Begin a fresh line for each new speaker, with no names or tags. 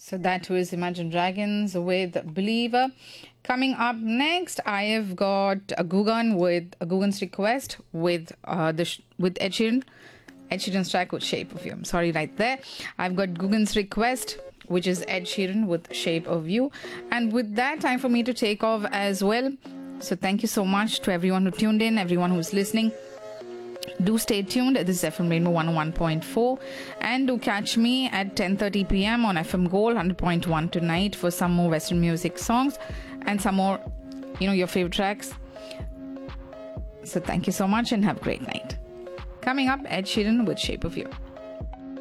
So that was Imagine Dragons with Believer. Coming up next, I have got a Gugan with a Gugan's request with with Ed Sheeran. Ed Sheeran's track with Shape of You. I'm sorry, right there. I've got Gugan's request, which is Ed Sheeran with Shape of You. And with that, time for me to take off as well. So thank you so much to everyone who tuned in, everyone who's listening. Do stay tuned. This is FM Rainbow 101.4, and do catch me at 10:30 p.m. on FM Gold 100.1 tonight for some more Western music songs and some more, your favorite tracks. So thank you so much and have a great night. Coming up, Ed Sheeran with Shape of You.